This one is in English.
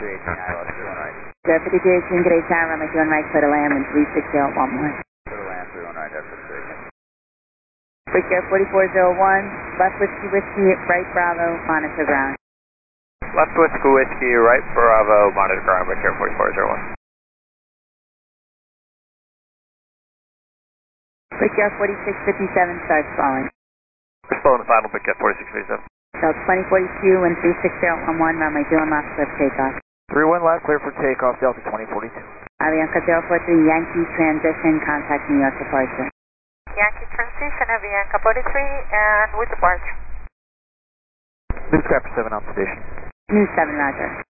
LS 31 right. 05318, good day, tower, runway 21 right, clear to land, wind 360 at 11. Clear to land 31 right, that's station. Quick Air 4401, left whiskey, right Bravo, monitor ground. Left whiskey, right Bravo, monitor ground, Quick Air 4401. Quick Air 4657 starts falling. We're slow in the final, Quick Air 4657. South 2042, wind 360 at 11, runway 21 left, clear for takeoff. 31 left, clear for takeoff, Delta 2042. Avianca 043, Yankee transition, contact New York departure. Yankee transition, Avianca 43, and with departure. Newscraft 7 on station. News 7, roger.